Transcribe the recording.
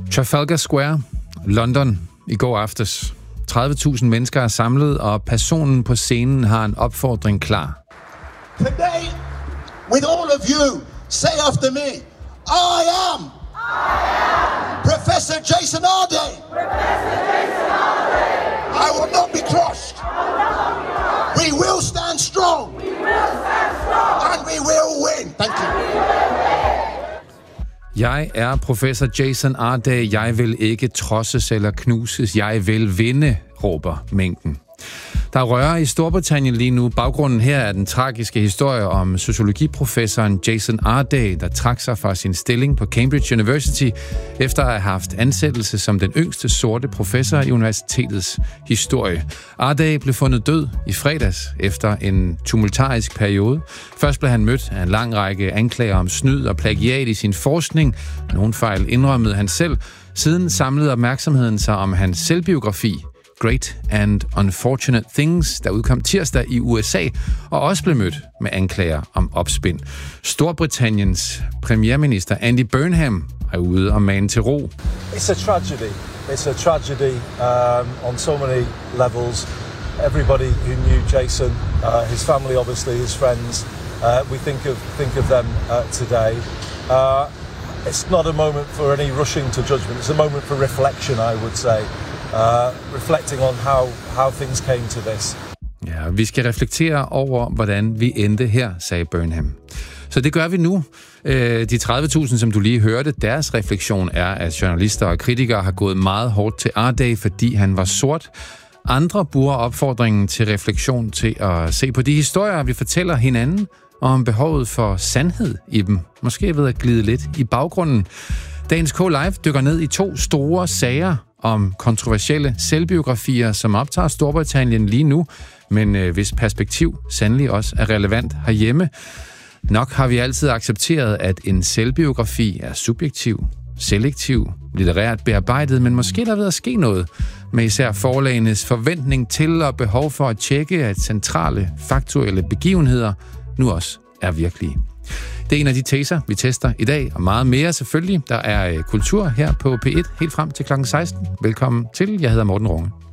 Trafalgar Square, London, i går aftes. 30.000 mennesker er samlet, og personen på scenen har en opfordring klar. Today, with all of you, say after me, I am Professor Jason Arday. I will not be crushed. We will stand strong. And we will win. Thank you. Jeg er professor Jason Arday. Jeg vil ikke trodses eller knuses. Jeg vil vinde, råber mængden. Der rører i Storbritannien lige nu. Baggrunden her er den tragiske historie om sociologiprofessoren Jason Arday, der trak sig fra sin stilling på Cambridge University, efter at have haft ansættelse som den yngste sorte professor i universitetets historie. Arday blev fundet død i fredags efter en tumultarisk periode. Først blev han mødt af en lang række anklager om snyd og plagiat i sin forskning. Nogle fejl indrømmede han selv. Siden samlede opmærksomheden sig om hans selvbiografi, Great and Unfortunate Things, der udkom tirsdag i USA, og også blev mødt med anklager om opspind. Storbritanniens premierminister Andy Burnham er ude og mane til ro. It's a tragedy. It's a tragedy on so many levels. Everybody who knew Jason, his family, obviously, his friends, we think of them today. It's not a moment for any rushing to judgment. It's a moment for reflection, I would say. Reflecting on how things came to this. Ja, vi skal reflektere over, hvordan vi endte her, sagde Burnham. Så det gør vi nu. De 30.000, som du lige hørte, deres refleksion er, at journalister og kritikere har gået meget hårdt til Arday, fordi han var sort. Andre bruger opfordringen til refleksion til at se på de historier, vi fortæller hinanden, og om behovet for sandhed i dem. Måske ved at glide lidt i baggrunden. Dagens K-Live dykker ned i 2 store sager om kontroversielle selvbiografier, som optager Storbritannien lige nu, men hvis perspektiv sandelig også er relevant herhjemme. Nok har vi altid accepteret, at en selvbiografi er subjektiv, selektiv, litterært bearbejdet, men måske der er ved at ske noget med især forlagenes forventning til og behov for at tjekke, at centrale, faktuelle begivenheder nu også er virkelige. Det er en af de teser, vi tester i dag, og meget mere selvfølgelig. Der er kultur her på P1 helt frem til kl. 16. Velkommen til. Jeg hedder Morten Runge.